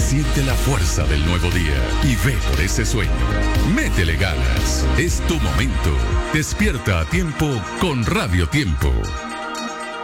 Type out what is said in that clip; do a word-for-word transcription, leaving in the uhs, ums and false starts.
Siente la fuerza del nuevo día y ve por ese sueño. Métele ganas. Es tu momento. Despierta a tiempo con Radio Tiempo.